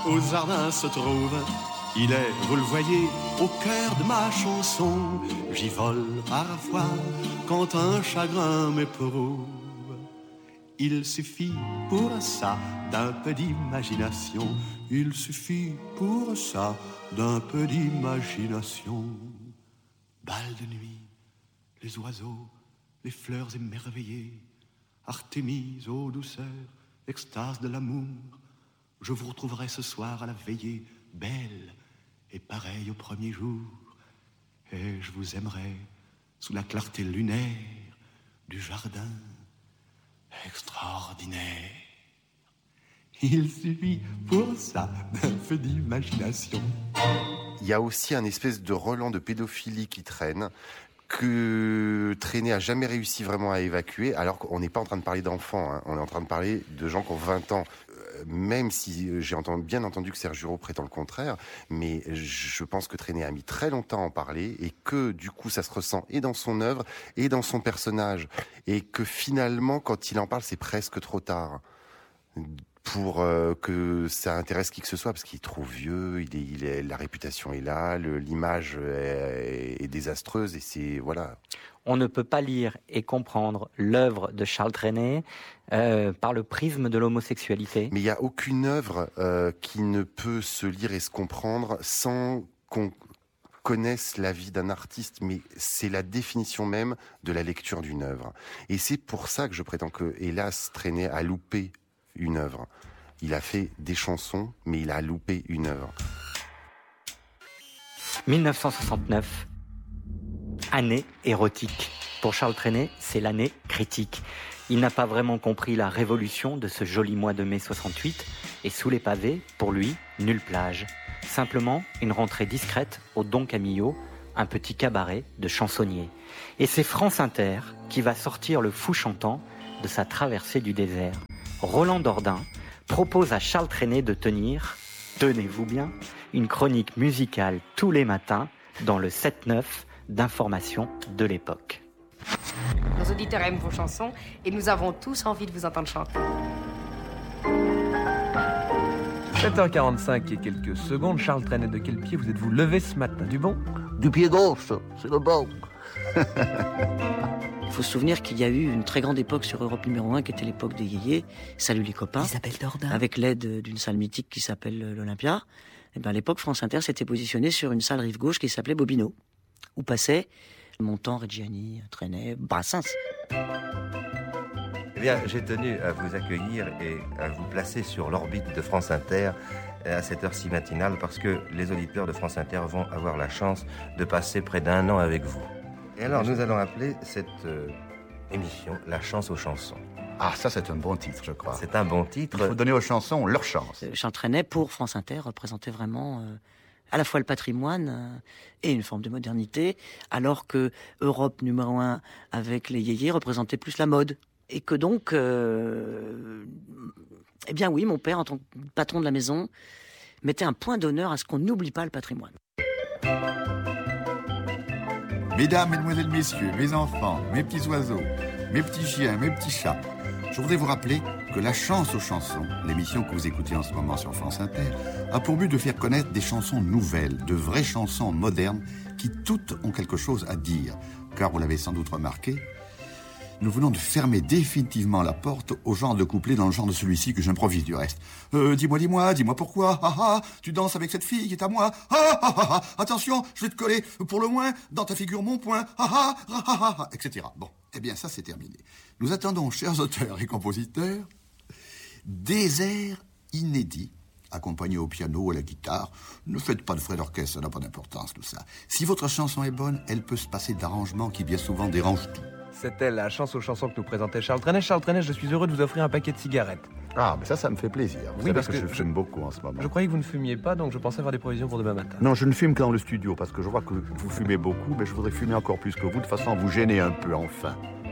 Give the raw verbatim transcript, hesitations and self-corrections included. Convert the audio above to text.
au jardin se trouve. Il est, vous le voyez, au cœur de ma chanson. J'y vole parfois quand un chagrin m'éprouve. Il suffit pour ça d'un peu d'imagination. Il suffit pour ça d'un peu d'imagination. Bal de nuit, les oiseaux, les fleurs émerveillées, Artémise aux douceurs, extase de l'amour. Je vous retrouverai ce soir à la veillée, belle et pareille au premier jour. Et je vous aimerai sous la clarté lunaire du jardin extraordinaire. Il suffit pour ça d'un peu d'imagination. Il y a aussi un espèce de relent de pédophilie qui traîne, que Trenet a jamais réussi vraiment à évacuer, alors qu'on n'est pas en train de parler d'enfants, hein. On est en train de parler de gens qui ont vingt ans. Même si j'ai entendu, bien entendu que Serge Giraud prétend le contraire, mais je pense que Trenet a mis très longtemps à en parler et que du coup ça se ressent et dans son œuvre et dans son personnage, et que finalement quand il en parle c'est presque trop tard pour euh, que ça intéresse qui que ce soit, parce qu'il est trop vieux, il est, il est, la réputation est là, le, l'image est, est désastreuse et c'est voilà. On ne peut pas lire et comprendre l'œuvre de Charles Trenet euh, par le prisme de l'homosexualité. Mais il n'y a aucune œuvre euh, qui ne peut se lire et se comprendre sans qu'on connaisse la vie d'un artiste. Mais c'est la définition même de la lecture d'une œuvre. Et c'est pour ça que je prétends que, hélas, Trenet a loupé une œuvre. Il a fait des chansons, mais il a loupé une œuvre. dix-neuf cent soixante-neuf. Année érotique. Pour Charles Trenet, c'est l'année critique. Il n'a pas vraiment compris la révolution de ce joli mois de mai soixante-huit, et sous les pavés, pour lui, nulle plage. Simplement une rentrée discrète au Don Camillo, un petit cabaret de chansonniers. Et c'est France Inter qui va sortir le fou chantant de sa traversée du désert. Roland Dordain propose à Charles Trenet de tenir, tenez-vous bien, une chronique musicale tous les matins dans le sept neuf d'information de l'époque. Nos auditeurs aiment vos chansons et nous avons tous envie de vous entendre chanter. sept heures quarante-cinq et quelques secondes. Charles Trenet, de quel pied vous êtes-vous levé ce matin? Du bon? Du pied gauche, c'est le bon. Il faut se souvenir qu'il y a eu une très grande époque sur Europe numéro un qui était l'époque des yéyés. Salut les copains. Isabelle Dordain. Avec l'aide d'une salle mythique qui s'appelle l'Olympia. Et ben, à l'époque, France Inter s'était positionné sur une salle rive gauche qui s'appelait Bobino, où passaient Montand, Reggiani, Trenet, Brassens. Eh bien, j'ai tenu à vous accueillir et à vous placer sur l'orbite de France Inter à cette heure-ci matinale parce que les auditeurs de France Inter vont avoir la chance de passer près d'un an avec vous. Et alors, nous allons appeler cette euh, émission La chance aux chansons. Ah, ça, c'est un bon titre, je crois. C'est un bon titre. Il faut donner aux chansons leur chance. Charles Trenet, pour France Inter, représentait vraiment euh, à la fois le patrimoine euh, et une forme de modernité, alors que Europe numéro un, avec les yéyés, représentait plus la mode. Et que donc, euh, eh bien oui, mon père, en tant que patron de la maison, mettait un point d'honneur à ce qu'on n'oublie pas le patrimoine. Mesdames, mesdemoiselles, messieurs, mes enfants, mes petits oiseaux, mes petits chiens, mes petits chats, je voudrais vous rappeler que La chance aux chansons, l'émission que vous écoutez en ce moment sur France Inter, a pour but de faire connaître des chansons nouvelles, de vraies chansons modernes qui toutes ont quelque chose à dire. Car vous l'avez sans doute remarqué, nous venons de fermer définitivement la porte au genre de couplet dans le genre de celui-ci que j'improvise du reste. Euh, dis-moi, dis-moi, dis-moi pourquoi, ah ah, tu danses avec cette fille qui est à moi, ah ah ah, attention, je vais te coller pour le moins dans ta figure mon poing, ah ah ah ah, et cetera. Bon, eh bien ça c'est terminé. Nous attendons, chers auteurs et compositeurs, des airs inédits, accompagnés au piano ou à la guitare. Ne faites pas de frais d'orchestre, ça n'a pas d'importance tout ça. Si votre chanson est bonne, elle peut se passer d'arrangements qui bien souvent dérangent tout. C'était la chance aux chansons que nous présentait Charles Trenet. Charles Trenet, je suis heureux de vous offrir un paquet de cigarettes. Ah, mais ça, ça me fait plaisir. Vous Oui, savez parce que, que je je- fume beaucoup en ce moment. Je croyais que vous ne fumiez pas, donc je pensais avoir des provisions pour demain matin. Non, je ne fume que dans le studio, parce que je vois que vous fumez beaucoup, mais je voudrais fumer encore plus que vous, de façon à vous gêner un peu, enfin.